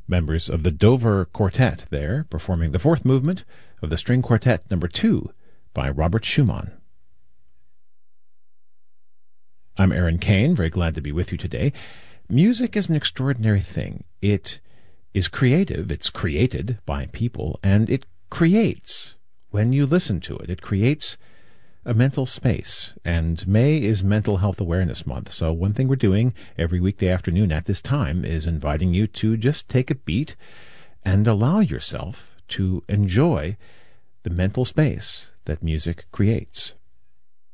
Members of the Dover Quartet there, performing the fourth movement of the String Quartet No. 2 by Robert Schumann. I'm Aaron Kane, very glad to be with you today. Music is an extraordinary thing. It is creative, it's created by people, and it creates when you listen to it. It creates a mental space, and May is Mental Health Awareness Month. So one thing we're doing every weekday afternoon at this time is inviting you to just take a beat and allow yourself to enjoy the mental space that music creates.